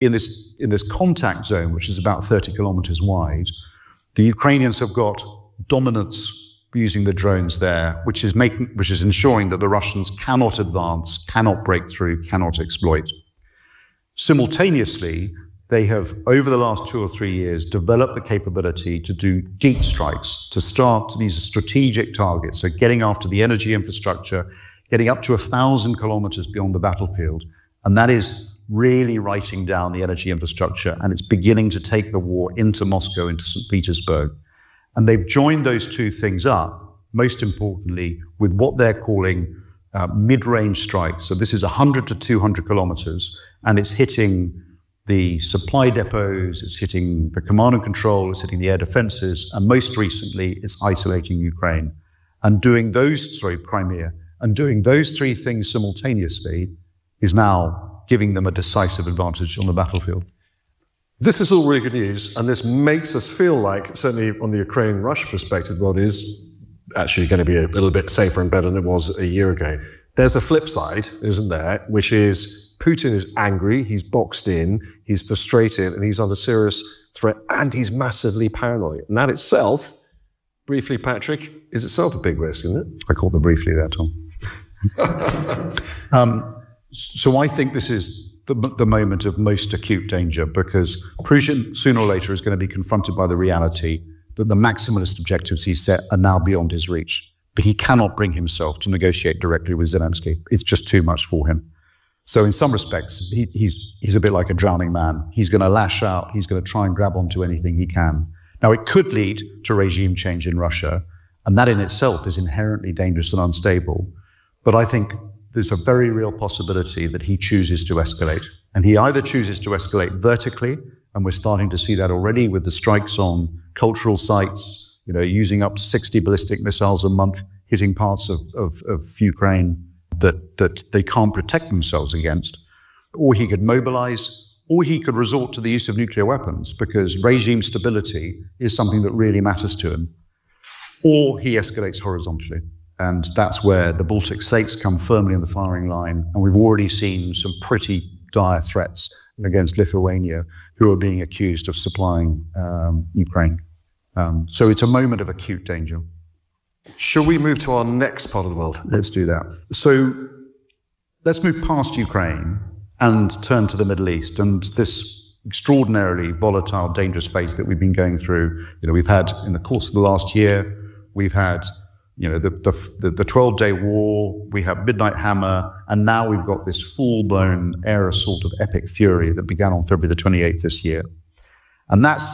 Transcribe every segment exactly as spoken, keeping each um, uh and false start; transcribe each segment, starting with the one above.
in this, in this contact zone, which is about thirty kilometers wide, the Ukrainians have got dominance using the drones there, which is making, which is ensuring that the Russians cannot advance, cannot break through, cannot exploit. Simultaneously, they have, over the last two or three years, developed the capability to do deep strikes, to start these strategic targets, so getting after the energy infrastructure, getting up to a thousand kilometers beyond the battlefield. And that is really writing down the energy infrastructure, and it's beginning to take the war into Moscow, into Saint Petersburg. And they've joined those two things up, most importantly, with what they're calling uh, mid-range strikes. So this is one hundred to two hundred kilometers, and it's hitting the supply depots, it's hitting the command and control, it's hitting the air defenses, and most recently, it's isolating Ukraine. And doing those, sorry, Crimea, and doing those three things simultaneously is now giving them a decisive advantage on the battlefield. This is all really good news, and this makes us feel like, certainly on the Ukraine-Russia perspective, the world is actually going to be a little bit safer and better than it was a year ago. There's a flip side, isn't there, which is Putin is angry, he's boxed in, he's frustrated, and he's under serious threat, and he's massively paranoid. And that itself, briefly, Patrick, is itself a big risk, isn't it? I called it briefly there, Tom. um, so I think this is the, the moment of most acute danger, because Putin, sooner or later, is going to be confronted by the reality that the maximalist objectives he set are now beyond his reach. But he cannot bring himself to negotiate directly with Zelensky. It's just too much for him. So in some respects, he, he's, he's a bit like a drowning man. He's going to lash out. He's going to try and grab onto anything he can. Now, it could lead to regime change in Russia, and that in itself is inherently dangerous and unstable. But I think there's a very real possibility that he chooses to escalate. And he either chooses to escalate vertically, and we're starting to see that already with the strikes on cultural sites, you know, using up to sixty ballistic missiles a month, hitting parts of, of, of Ukraine that, that they can't protect themselves against. Or he could mobilize, or he could resort to the use of nuclear weapons, because regime stability is something that really matters to him. Or he escalates horizontally. And that's where the Baltic states come firmly in the firing line. And we've already seen some pretty dire threats against Lithuania, who are being accused of supplying um, Ukraine. Um, so it's a moment of acute danger. Shall we move to our next part of the world? Let's do that. So let's move past Ukraine and turn to the Middle East and this extraordinarily volatile, dangerous phase that we've been going through. You know, we've had, in the course of the last year, we've had You know, the, the, the twelve-day war, we have Midnight Hammer, and now we've got this full-blown air assault of epic fury that began on February the twenty-eighth this year. And that's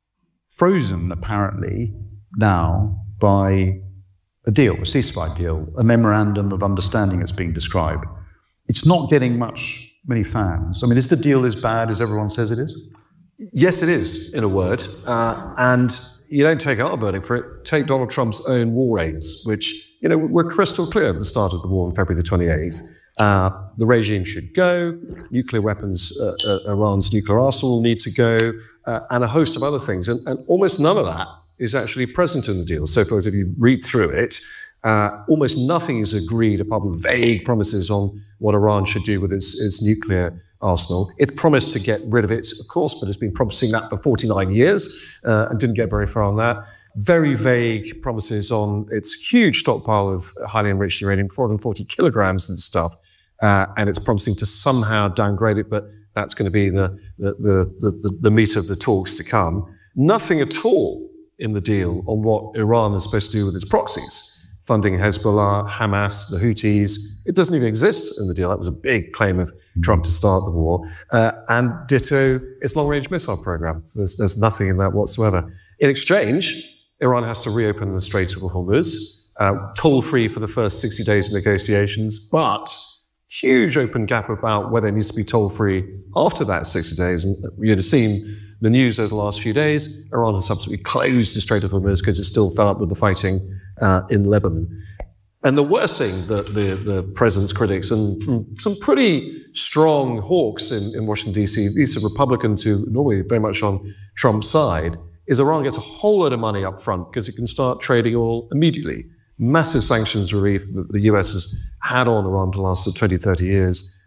frozen, apparently, now by a deal, a ceasefire deal, a memorandum of understanding that's being described. It's not getting much, many fans. I mean, is the deal as bad as everyone says it is? Yes, it is, in a word. Uh, and you don't take our burning for it. Take Donald Trump's own war aims, which, you know, were crystal clear at the start of the war on February the twenty-eighth. Uh, the regime should go, nuclear weapons, uh, uh, Iran's nuclear arsenal need to go, uh, and a host of other things. And, and almost none of that is actually present in the deal. So, for those of you who read through it, uh, almost nothing is agreed apart from vague promises on what Iran should do with its, its nuclear arsenal. It promised to get rid of it, of course, but it's been promising that for forty-nine years uh, and didn't get very far on that. Very vague promises on its huge stockpile of highly enriched uranium, four hundred forty kilograms of stuff, uh, and it's promising to somehow downgrade it, but that's going to be the, the, the, the, the meat of the talks to come. Nothing at all in the deal on what Iran is supposed to do with its proxies. Funding Hezbollah, Hamas, the Houthis. It doesn't even exist in the deal. That was a big claim of Trump to start the war. Uh, and ditto its long-range missile program. There's, there's nothing in that whatsoever. In exchange, Iran has to reopen the Strait of Hormuz, uh, toll-free for the first sixty days of negotiations, but huge open gap about whether it needs to be toll-free after that sixty days. And you'd have seen the news over the last few days. Iran has subsequently closed the Strait of Hormuz because it's still fed up with the fighting Uh, in Lebanon. And the worst thing that the, the president's critics and some pretty strong hawks in, in Washington, D C, these are Republicans who are normally very much on Trump's side, is Iran gets a whole lot of money up front because it can start trading oil immediately. Massive sanctions relief that the U S has had on Iran for the last twenty, thirty years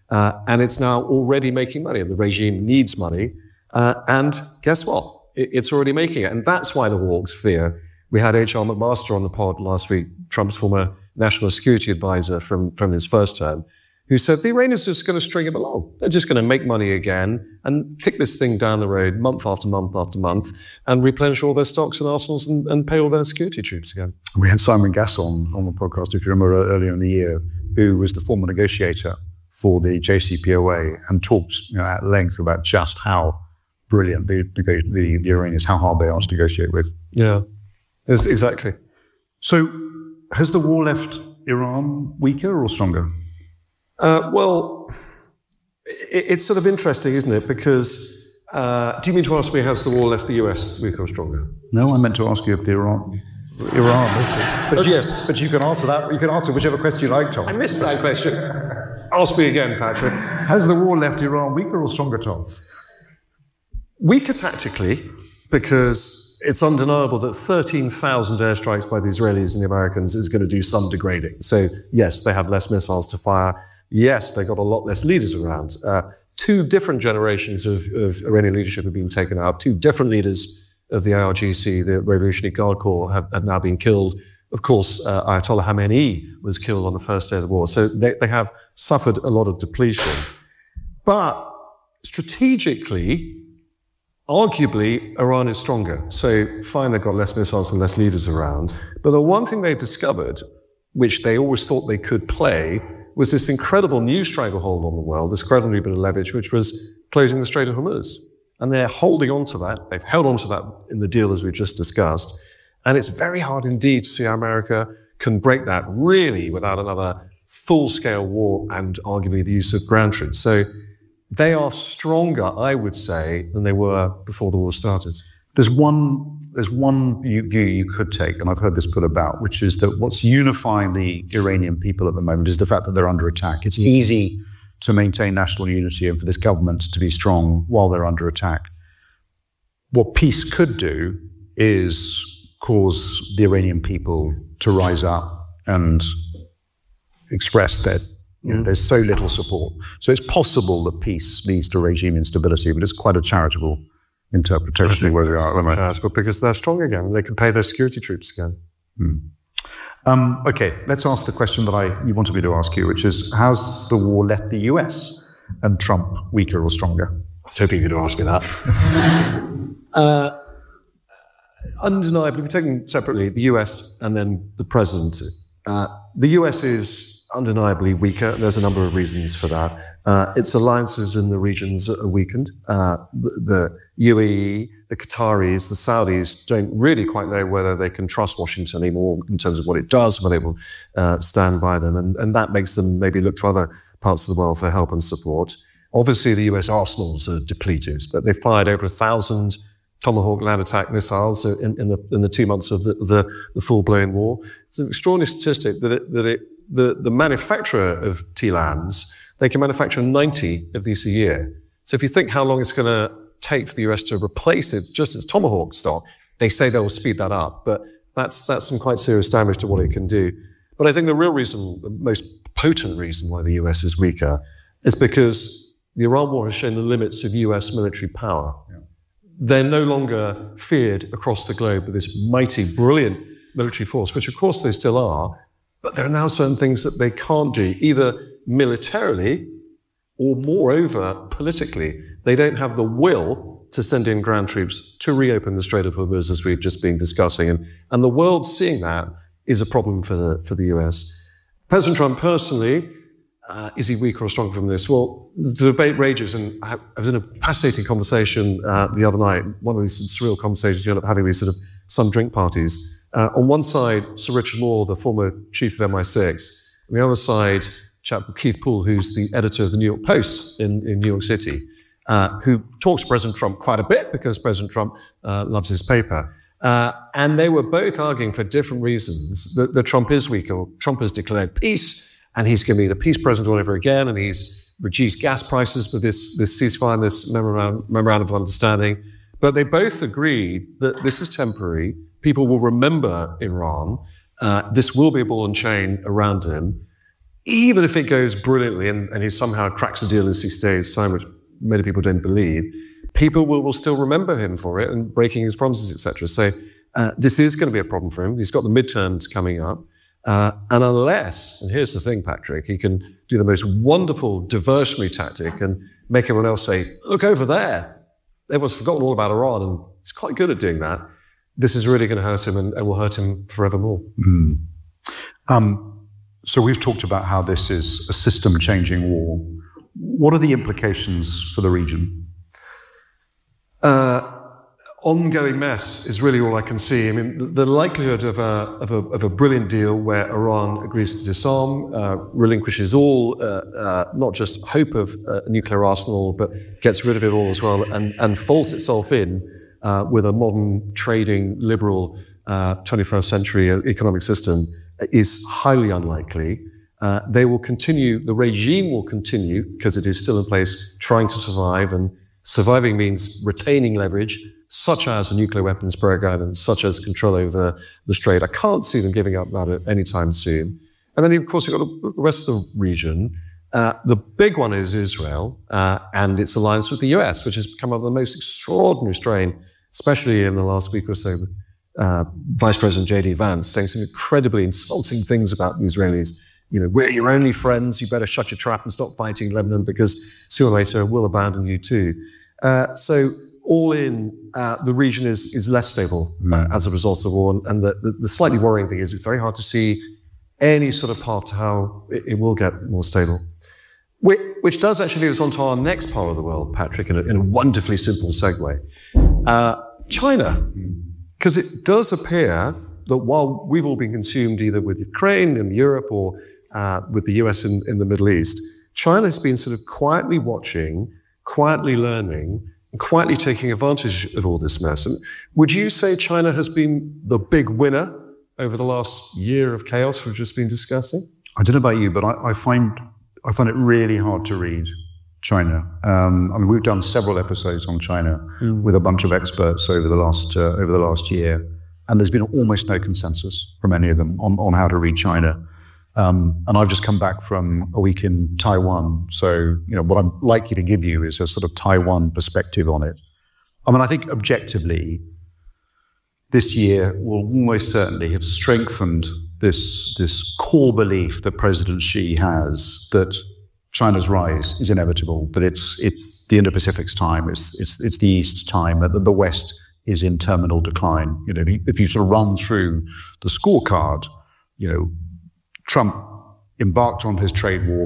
Uh, and it's now already making money, and the regime needs money. Uh, and guess what? It, it's already making it. And that's why the hawks fear. We had H R McMaster on the pod last week, Trump's former national security advisor from, from his first term, who said the Iranians are just going to string him along. They're just going to make money again and kick this thing down the road month after month after month and replenish all their stocks and arsenals and, and pay all their security troops again. We had Simon Gasson on the podcast, if you remember, earlier in the year, who was the former negotiator for the J C P O A and talked, you know, at length about just how brilliant the, the, the Iranians, how hard they are to negotiate with. Yeah, it's, exactly. So has the war left Iran weaker or stronger? Uh, well, it, it's sort of interesting, isn't it? Because, uh, do you mean to ask me, has the war left the U S weaker or stronger? No, I meant to ask you if the Iran... Iran, isn't it? But okay. Yes, but you can answer that. You can answer whichever question you like, Tom. I missed that question. Ask me again, Patrick. Has the war left Iran weaker or stronger, Tom? Weaker tactically, because it's undeniable that thirteen thousand airstrikes by the Israelis and the Americans is going to do some degrading. So, yes, they have less missiles to fire. Yes, they got a lot less leaders around. Uh, two different generations of, of Iranian leadership have been taken out. Two different leaders of the I R G C, the Revolutionary Guard Corps, have, have now been killed. Of course, uh, Ayatollah Khamenei was killed on the first day of the war. So they, they have suffered a lot of depletion. But strategically, arguably, Iran is stronger. So fine, they've got less missiles and less leaders around. But the one thing they discovered, which they always thought they could play, was this incredible new stranglehold on the world, this incredible bit of leverage, which was closing the Strait of Hormuz. And they're holding on to that. They've held on to that in the deal, as we just discussed. And it's very hard indeed to see how America can break that really without another full-scale war and arguably the use of ground troops. So they are stronger, I would say, than they were before the war started. There's one, there's one view you could take, and I've heard this put about, which is that what's unifying the Iranian people at the moment is the fact that they're under attack. It's easy to maintain national unity and for this government to be strong while they're under attack. What peace could do is cause the Iranian people to rise up and express that, you know, there's so little support. So it's possible that peace leads to regime instability, but it's quite a charitable interpretation of where they are at the moment. Yes, but because they're strong again, and they can pay their security troops again. Hmm. Um, okay, let's ask the question that I you wanted me to ask you, which is, how's the war left the U S and Trump weaker or stronger? I was hoping you were going to ask me that. uh, undeniably, if we're taking separately the U S and then the president, uh, the U S is undeniably weaker. There's a number of reasons for that. Uh, its alliances in the regions are weakened. Uh, the, the U A E, the Qataris, the Saudis don't really quite know whether they can trust Washington anymore in terms of what it does, whether they will uh, stand by them. And, and that makes them maybe look to other parts of the world for help and support. Obviously, the U S arsenals are depleted, but they fired over a thousand Tomahawk land attack missiles in, in, the, in the two months of the, the, the full-blown war. It's an extraordinary statistic that, it, that it, the, the manufacturer of T LANs, they can manufacture ninety of these a year. So if you think how long it's going to take for the U S to replace it, just its Tomahawk stock, they say they'll speed that up. But that's that's some quite serious damage to what it can do. But I think the real reason, the most potent reason why the U S is weaker is because the Iran war has shown the limits of U S military power. Yeah. They're no longer feared across the globe with this mighty, brilliant military force, which of course they still are, but there are now certain things that they can't do, either militarily or moreover politically. They don't have the will to send in ground troops to reopen the Strait of Hormuz, as we've just been discussing. And, and the world seeing that is a problem for the, for the U S. President Trump personally, Uh, is he weaker or stronger from this? Well, the debate rages, and I was in a fascinating conversation uh, the other night, one of these surreal conversations you end up having these sort of some drink parties. Uh, on one side, Sir Richard Moore, the former chief of M I six. On the other side, a chap called Keith Poole, who's the editor of the New York Post in, in New York City, uh, who talks to President Trump quite a bit because President Trump uh, loves his paper. Uh, and they were both arguing for different reasons that, that Trump is weaker. Trump has declared peace, and he's going to be the peace president all over again, and he's reduced gas prices with this, this ceasefire and this memorandum, memorandum of understanding. But they both agreed that this is temporary. People will remember Iran. Uh, this will be a ball and chain around him. even if it goes brilliantly and, and he somehow cracks a deal in sixty days' time, which many people don't believe, people will, will still remember him for it and breaking his promises, et cetera. So uh, this is going to be a problem for him. He's got the midterms coming up. Uh, and unless, and here's the thing, Patrick, he can do the most wonderful diversionary tactic and make everyone else say, look over there. Everyone's forgotten all about Iran, and he's quite good at doing that. This is really going to hurt him and, and will hurt him forevermore. Mm. Um, so we've talked about how this is a system-changing war. What are the implications for the region? Uh, ongoing mess is really all I can see. I mean, the, the likelihood of a, of, a, of a brilliant deal where Iran agrees to disarm, uh, relinquishes all, uh, uh, not just hope of a nuclear arsenal, but gets rid of it all as well, and, and folds itself in uh, with a modern, trading, liberal, uh, twenty-first century economic system is highly unlikely. Uh, they will continue, the regime will continue, because it is still in place, trying to survive, and surviving means retaining leverage, such as a nuclear weapons program and such as control over the Strait. I can't see them giving up that at any time soon. And then, of course, you've got the rest of the region. Uh, the big one is Israel uh, and its alliance with the U S, which has become of the most extraordinary strain, especially in the last week or so, with uh, Vice President J D Vance saying some incredibly insulting things about the Israelis. You know, we're your only friends, you better shut your trap and stop fighting Lebanon, because sooner or later we'll abandon you too. Uh, so all in, uh, the region is is less stable uh, as a result of the war. And the, the, the slightly worrying thing is it's very hard to see any sort of path to how it, it will get more stable. Which, which does actually lead us on to our next part of the world, Patrick, in a, in a wonderfully simple segue. Uh, China. Because it does appear that while we've all been consumed either with Ukraine in Europe or uh, with the U S in, in the Middle East, China has been sort of quietly watching, quietly learning, and quietly taking advantage of all this mess. And would you say China has been the big winner over the last year of chaos we've just been discussing? I don't know about you, but I, I find I find it really hard to read China. Um, I mean, we've done several episodes on China mm. with a bunch of experts over the last uh, over the last year, and there's been almost no consensus from any of them on, on how to read China. Um, and I've just come back from a week in Taiwan, so you know what I'm likely to give you is a sort of Taiwan perspective on it. I mean, I think objectively, this year will almost certainly have strengthened this this core belief that President Xi has that China's rise is inevitable, that it's it's the Indo-Pacific's time, it's it's it's the East's time, that the West is in terminal decline. You know, if you sort of run through the scorecard, you know, Trump embarked on his trade war,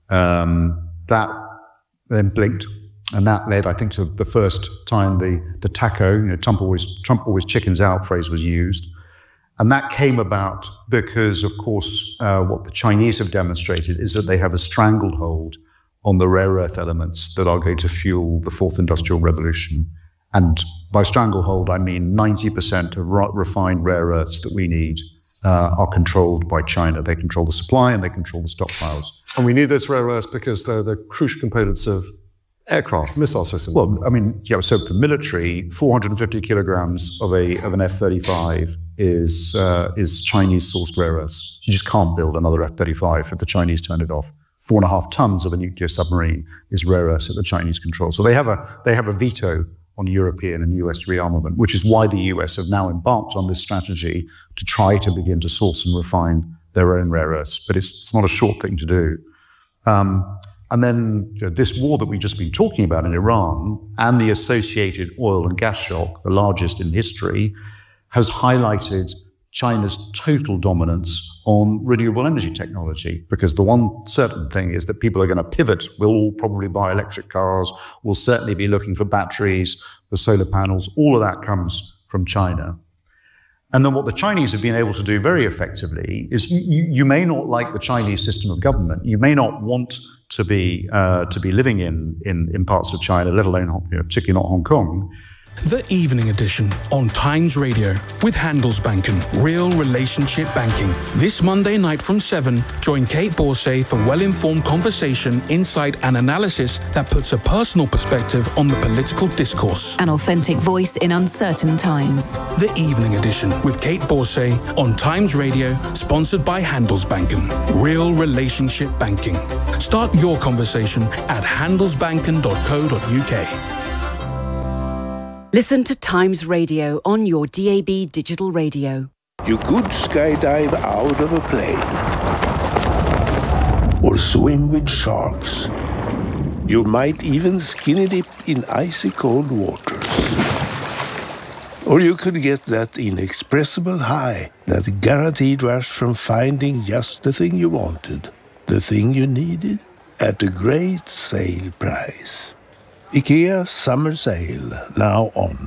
um, that then blinked, and that led, I think, to the first time the the taco, you know, Trump always Trump always chickens out phrase was used. And that came about because, of course, uh, what the Chinese have demonstrated is that they have a stranglehold on the rare earth elements that are going to fuel the fourth industrial revolution. And by stranglehold, I mean ninety percent of ra- refined rare earths that we need uh, are controlled by China. They control the supply and they control the stockpiles. And we need those rare earths because they're the crucial components of aircraft, missile systems. Well, I mean, yeah, so for military, four hundred fifty kilograms of a of an F thirty-five is uh, is Chinese-sourced rare earths. You just can't build another F thirty-five if the Chinese turn it off. Four and a half tons of a nuclear submarine is rare earths that the Chinese control. So they have a they have a veto on European and U S rearmament, which is why the U S have now embarked on this strategy to try to begin to source and refine their own rare earths. But it's, it's not a short thing to do. Um, and then you know, this war that we've just been talking about in Iran and the associated oil and gas shock, the largest in history, has highlighted China's total dominance on renewable energy technology, because the one certain thing is that people are going to pivot. We'll all probably buy electric cars. We'll certainly be looking for batteries, for solar panels. All of that comes from China. And then what the Chinese have been able to do very effectively is you, you may not like the Chinese system of government. You may not want to be uh, to be living in, in in parts of China, let alone you know, particularly not Hong Kong. The Evening Edition on Times Radio with Handelsbanken, real relationship banking. This Monday night from seven, join Kate Borsay for well-informed conversation, insight and analysis that puts a personal perspective on the political discourse. An authentic voice in uncertain times. The Evening Edition with Kate Borsay on Times Radio, sponsored by Handelsbanken, real relationship banking. Start your conversation at handelsbanken dot co dot uk. Listen to Times Radio on your D A B digital radio. You could skydive out of a plane or swim with sharks. You might even skinny dip in icy cold waters. Or you could get that inexpressible high, that guaranteed rush from finding just the thing you wanted, the thing you needed, at a great sale price. IKEA Summer Sale, now on.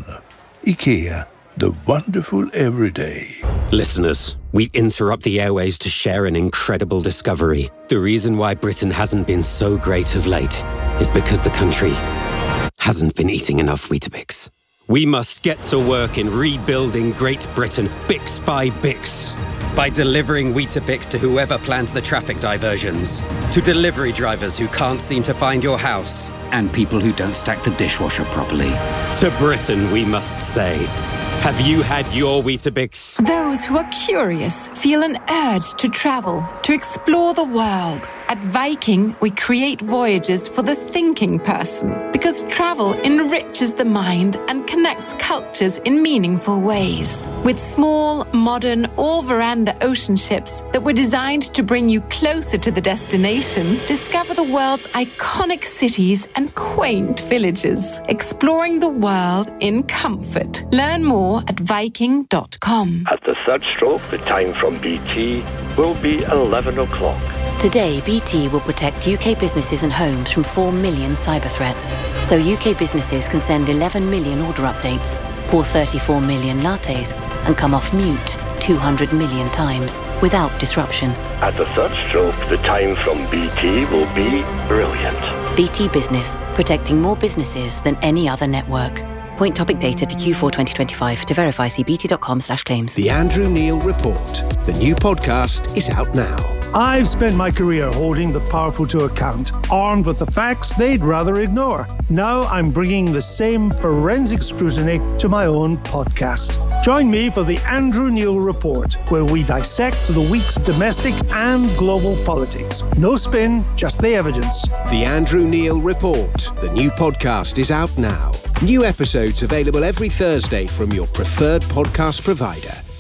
IKEA, the wonderful everyday. Listeners, we interrupt the airwaves to share an incredible discovery. The reason why Britain hasn't been so great of late is because the country hasn't been eating enough Weetabix. We must get to work in rebuilding Great Britain, bix by bix. By delivering Weetabix to whoever plans the traffic diversions, to delivery drivers who can't seem to find your house, and people who don't stack the dishwasher properly. To Britain, we must say, have you had your Weetabix? Those who are curious feel an urge to travel, to explore the world. At Viking, we create voyages for the thinking person, because travel enriches the mind and connects cultures in meaningful ways. With small, modern, all-veranda ocean ships that were designed to bring you closer to the destination, discover the world's iconic cities and quaint villages, exploring the world in comfort. Learn more at Viking dot com. At the third stroke, the time from B T will be eleven o'clock. Today, B T will protect U K businesses and homes from four million cyber threats. So U K businesses can send eleven million order updates, pour thirty-four million lattes, and come off mute two hundred million times without disruption. At the third stroke, the time from B T will be brilliant. B T Business, protecting more businesses than any other network. Point topic data to Q four twenty twenty-five. To verify, see bt.com slash claims. The Andrew Neil Report. The new podcast is out now. I've spent my career holding the powerful to account, armed with the facts they'd rather ignore. Now I'm bringing the same forensic scrutiny to my own podcast. Join me for the Andrew Neil Report, where we dissect the week's domestic and global politics. No spin, just the evidence. The Andrew Neil Report. The new podcast is out now. New episodes available every Thursday from your preferred podcast provider.